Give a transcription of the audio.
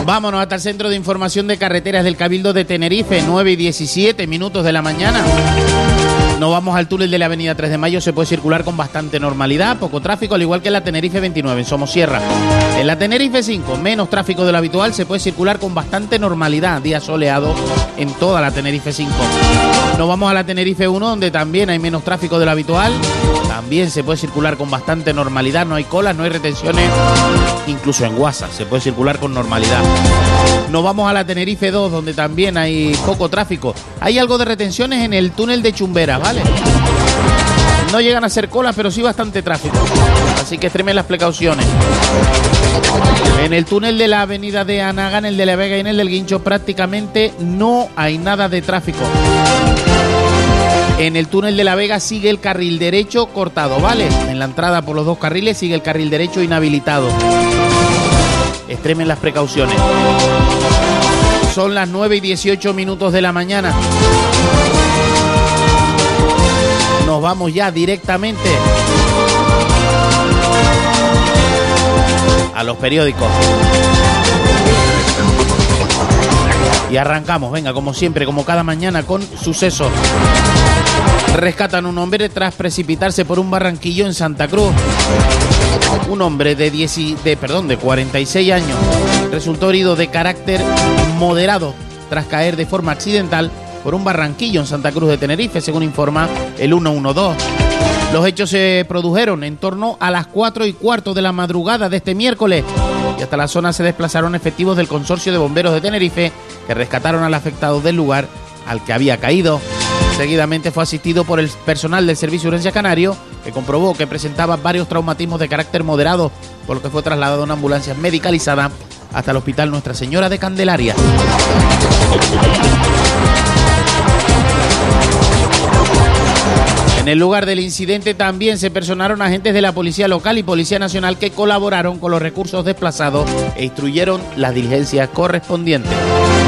Vámonos hasta el Centro de Información de Carreteras del Cabildo de Tenerife, 9:17 de la mañana. Nos vamos al túnel de la avenida 3 de Mayo, se puede circular con bastante normalidad, poco tráfico, al igual que en la Tenerife 29, en Somosierra. En la Tenerife 5, menos tráfico de lo habitual, se puede circular con bastante normalidad, día soleado en toda la Tenerife 5. Nos vamos a la Tenerife 1, donde también hay menos tráfico de lo habitual, también se puede circular con bastante normalidad, no hay colas, no hay retenciones, incluso en Guasa se puede circular con normalidad. Nos vamos a la Tenerife 2, donde también hay poco tráfico. Hay algo de retenciones en el túnel de Chumberas, ¿vale? No llegan a ser colas, pero sí bastante tráfico. Así que extremen las precauciones. En el túnel de la avenida de Anaga, en el de La Vega y en el del Guincho prácticamente no hay nada de tráfico. En el túnel de La Vega sigue el carril derecho cortado, ¿vale? En la entrada por los dos carriles sigue el carril derecho inhabilitado. Extremen las precauciones. Son las 9:18 de la mañana. Nos vamos ya directamente a los periódicos. Y arrancamos, venga, como siempre, como cada mañana, con sucesos. Rescatan un hombre tras precipitarse por un barranquillo en Santa Cruz. Un hombre de 46 años resultó herido de carácter moderado tras caer de forma accidental por un barranquillo en Santa Cruz de Tenerife, según informa el 112. Los hechos se produjeron en torno a las 4:15 de la madrugada de este miércoles y hasta la zona se desplazaron efectivos del Consorcio de Bomberos de Tenerife que rescataron al afectado del lugar al que había caído. Seguidamente fue asistido por el personal del Servicio de Urgencia Canario, que comprobó que presentaba varios traumatismos de carácter moderado, por lo que fue trasladado a una ambulancia medicalizada hasta el Hospital Nuestra Señora de Candelaria. En el lugar del incidente también se personaron agentes de la Policía Local y Policía Nacional que colaboraron con los recursos desplazados e instruyeron las diligencias correspondientes.